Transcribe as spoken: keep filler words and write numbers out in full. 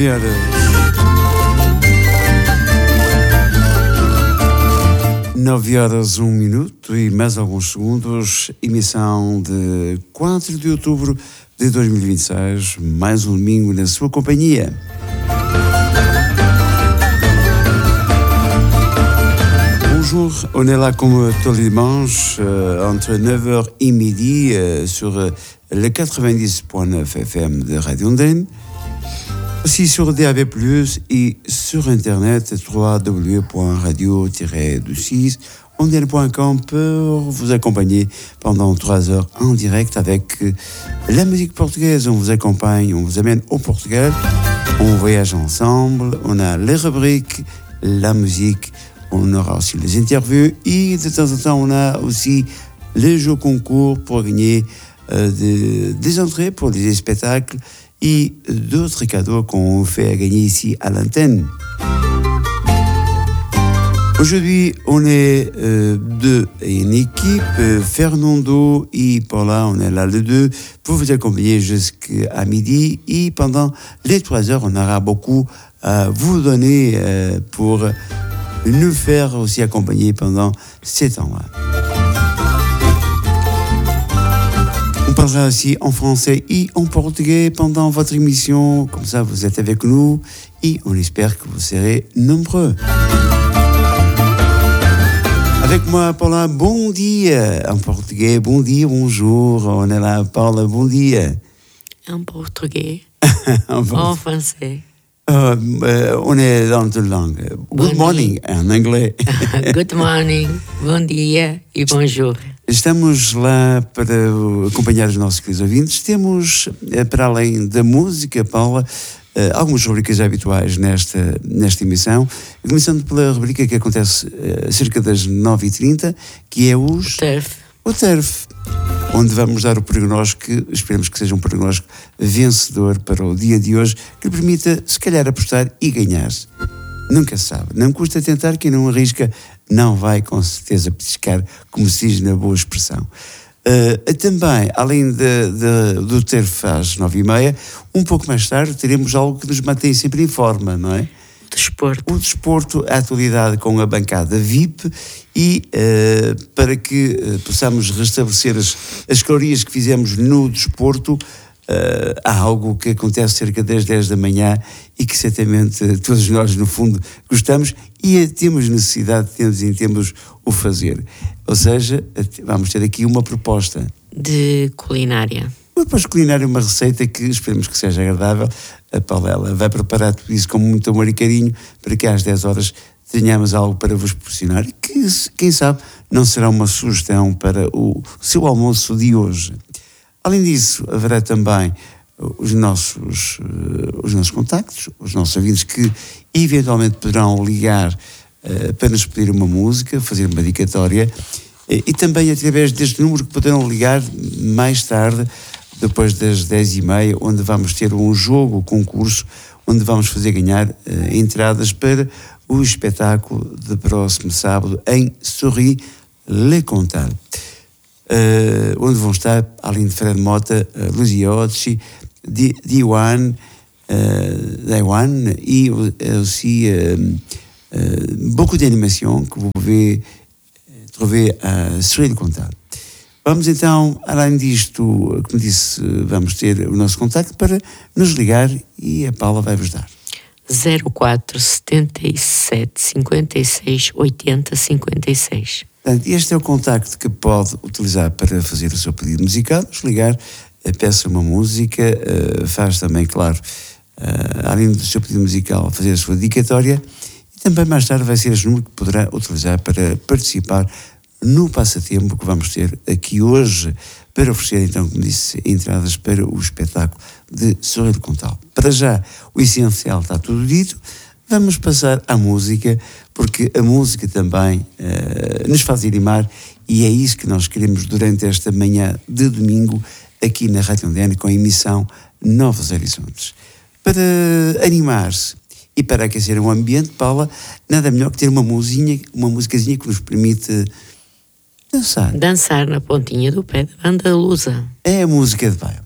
nove horas. nove horas, um minuto e mais alguns segundos. Emissão de quatro de outubro de dois mil e vinte e seis. Mais um domingo na sua companhia. Bonjour, on est là comme tous les dimanches euh, entre neuf heures et midi euh, sur euh, le quatre-vingt-dix point neuf F M de Radio Andenne, aussi sur D A B plus, et sur internet w w w point radio tiret six andenne point com pour vous accompagner pendant trois heures en direct avec euh, la musique portugaise. On vous accompagne, on vous amène au Portugal, on voyage ensemble, on a les rubriques, la musique. On aura aussi les interviews et de temps en temps, on a aussi les jeux concours pour gagner euh, des, des entrées pour des spectacles et d'autres cadeaux qu'on fait gagner ici à l'antenne. Aujourd'hui, on est euh, deux et une équipe, euh, Fernando et Paula, on est là les deux pour vous accompagner jusqu'à midi et pendant les trois heures, on aura beaucoup à vous donner euh, pour nous faire aussi accompagner pendant ces temps-là. On parlera aussi en français et en portugais pendant votre émission. Comme ça, vous êtes avec nous et on espère que vous serez nombreux. Avec moi, Paula, bon dia. En portugais, bon dia, bonjour. On est là, Paula, bon dia. En portugais. en, en français. Uh, uh, on est dans toute langue. Good morning, en anglais. Good morning, bom dia e bonjour. Estamos lá para acompanhar os nossos queridos ouvintes. Temos, para além da música, Paula, algumas rubricas habituais nesta, nesta emissão. Começando pela rubrica que acontece cerca das nove e trinta, que é os... O Turf. O Turf, onde vamos dar o prognóstico, esperemos que seja um prognóstico vencedor para o dia de hoje, que lhe permita, se calhar, apostar e ganhar. Nunca se sabe. Não custa tentar, quem não arrisca não vai com certeza petiscar, como se diz na boa expressão. Uh, também, além de, de, do Turf às nove e meia, um pouco mais tarde teremos algo que nos mantém sempre em forma, não é? Desporto. O desporto, a atualidade com a bancada V I P e uh, para que uh, possamos restabelecer as, as calorias que fizemos no desporto, uh, há algo que acontece cerca das dez da manhã e que certamente uh, todos nós no fundo gostamos e uh, temos necessidade, temos e temos o fazer. Ou seja, uh, vamos ter aqui uma proposta. De culinária. Uma proposta culinária, uma receita que esperemos que seja agradável. A Paula vai preparar tudo isso com muito amor e carinho para que às dez horas tenhamos algo para vos proporcionar e que, quem sabe, não será uma sugestão para o seu almoço de hoje. Além disso, haverá também os nossos, os nossos contactos, os nossos ouvintes que eventualmente poderão ligar uh, para nos pedir uma música, fazer uma dedicatória e, e também através deste número que poderão ligar mais tarde, depois das dez e meia, onde vamos ter um jogo, concurso, onde vamos fazer ganhar uh, entradas para o espetáculo de próximo sábado em Sorry-le-Comtal. Uh, onde vão estar, além de Fred Mota, uh, Lucia Occi, Diwan, uh, Diwan e aussi uh, uh, beaucoup d'animation que vous pouvez trouver à Sorry-le-Comtal. Vamos então, além disto, como disse, vamos ter o nosso contacto para nos ligar e a Paula vai-vos dar. zero quatro setenta e sete cinquenta e seis oitenta cinquenta e seis. Portanto, este é o contacto que pode utilizar para fazer o seu pedido musical, nos ligar, peça uma música, faz também, claro, além do seu pedido musical, fazer a sua dedicatória e também mais tarde vai ser este número que poderá utilizar para participar no passatempo que vamos ter aqui hoje para oferecer, então, como disse, entradas para o espetáculo de Sorry-le-Comtal. Para já, o essencial está tudo dito, vamos passar à música, porque a música também uh, nos faz animar e é isso que nós queremos durante esta manhã de domingo aqui na Rádio Andenne com a emissão Novos Horizontes. Para animar-se e para aquecer o ambiente, Paula, nada melhor que ter uma musiquinha, uma musicazinha que nos permite dançar. Dançar na pontinha do pé da banda lusa. É a música de baile.